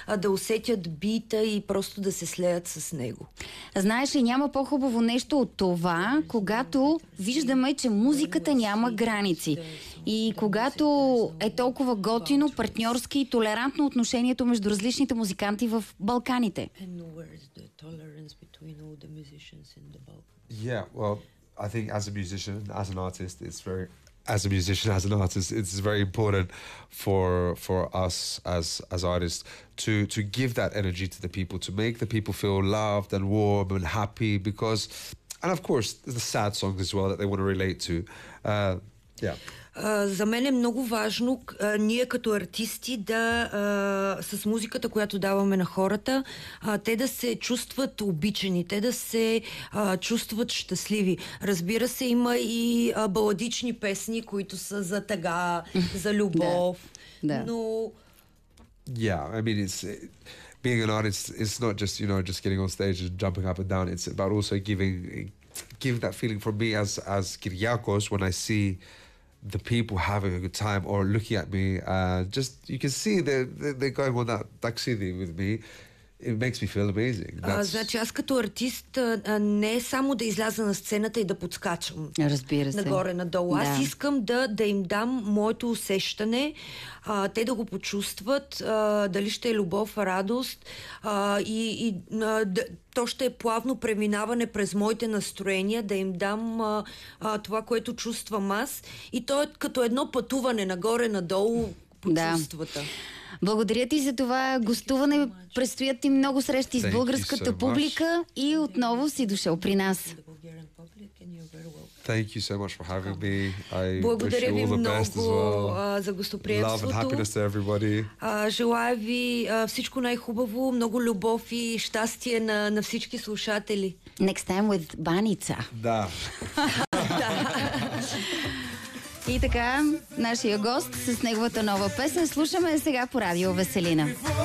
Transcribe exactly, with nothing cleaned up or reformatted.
а, да усетят бита и просто да се слеят с него. Знаеш ли, няма по-хубаво нещо от това, когато виждаме, че музиката няма граници. И когато е толкова готино, партньорски и толерантно отношението между различните музиканти в Балканите. Yeah, well, I think as a musician, as an artist, it's very as a musician, as an artist, it's very important for for us as as artists to to give that energy to the people, to make the people feel loved and warm and happy. Because, and of course, the sad songs as well that they want to relate to. Uh, yeah. Uh, за мен е много важно uh, ние като артисти да uh, с музиката, която даваме на хората, uh, те да се чувстват обичани, те да се uh, чувстват щастливи. Разбира се, има и uh, баладични песни, които са за тъга, за любов, да. но... Yeah, I mean, it's... It, being an artist, it's not just, you know, just getting on stage and jumping up and down. It's about also giving, give that feeling for me as, as Kyriakos when I see the people having a good time or looking at me, uh, just you can see they're, they're going on that taxi with me. It makes me feel amazing. А, значи аз като артист а, не е само да изляза на сцената и да подскачам. Разбира се. Нагоре-надолу. Да. Аз искам да, да им дам моето усещане, а, те да го почувстват, а, дали ще е любов, радост а, и, и а, да, то ще е плавно преминаване през моите настроения, да им дам а, а, това, което чувствам аз. И то е като едно пътуване нагоре-надолу по да. чувствата. Благодаря ти за това гостуване. Предстоят ти много срещи с българската so публика и отново си дошъл при нас. Thank you so much for having me. I Благодаря wish you ви all the много best as well. а, за Love гостоприемството. and happiness to everybody. А, желая ви а, всичко най-хубаво, много любов и щастие на, на всички слушатели. Next time with Баница. Да. И така, нашия гост с неговата нова песен слушаме сега по радио Веселина.